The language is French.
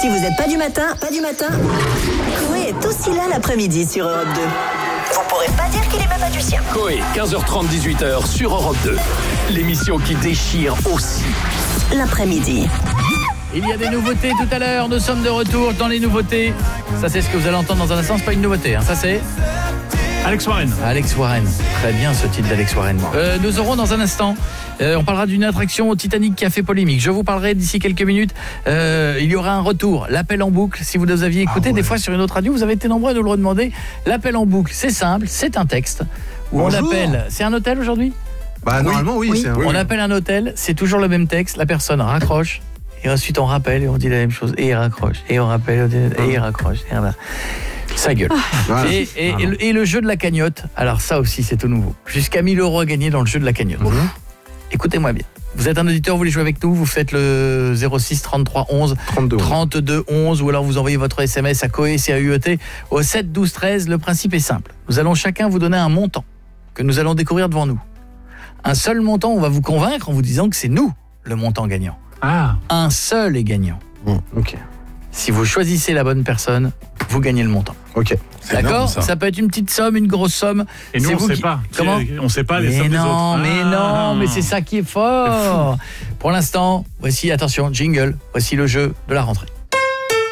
Si vous n'êtes pas du matin, Coé est aussi là l'après-midi sur Europe 2. Vous pourrez pas dire qu'il est même pas du sien. Coé, 15h30, 18h sur Europe 2. L'émission qui déchire aussi. L'après-midi. Il y a des nouveautés tout à l'heure. Nous sommes de retour dans les nouveautés. Ça, c'est ce que vous allez entendre dans un instant. C'est pas une nouveauté. Ça, c'est Alex Warren. Alex Warren. Très bien ce titre d'Alex Warren. Nous aurons dans un instant, on parlera d'une attraction au Titanic qui a fait polémique. Je vous parlerai d'ici quelques minutes. Il y aura un retour. L'appel en boucle. Si vous nous aviez écouté des fois sur une autre radio, vous avez été nombreux à nous le redemander. L'appel en boucle, c'est simple. C'est un texte où on appelle. C'est un hôtel aujourd'hui ? Normalement, oui. On appelle un hôtel. C'est toujours le même texte. La personne raccroche. Et ensuite on rappelle et on dit la même chose. Et il raccroche. Et on rappelle et il raccroche. Et voilà. Ça gueule. Voilà. Et le jeu de la cagnotte, alors ça aussi c'est tout nouveau. Jusqu'à 1 000 € à gagner dans le jeu de la cagnotte. Écoutez-moi bien. Vous êtes un auditeur, vous voulez jouer avec nous, vous faites le 06 33 11 32 11 ou alors vous envoyez votre SMS à Coé, CAUET au 7 12 13. Le principe est simple. Nous allons chacun vous donner un montant que nous allons découvrir devant nous. Un seul montant, on va vous convaincre en vous disant que c'est nous le montant gagnant. Un seul est gagnant. Ok. Si vous choisissez la bonne personne, vous gagnez le montant. Ok. D'accord ? Ça peut être une petite somme, une grosse somme. Et nous, on ne sait pas. Comment ? On ne sait pas les sommes des autres. Mais c'est ça qui est fort. Pour l'instant, voici, attention, jingle, voici le jeu de la rentrée.